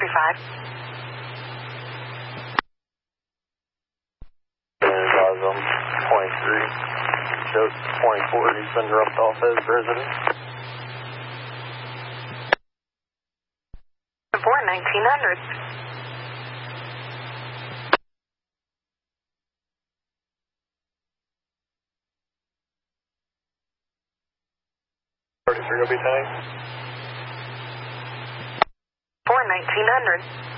Advise on 23. Shows 24. He's been dropped off as resident. 1900. Gonna be 10. 1900.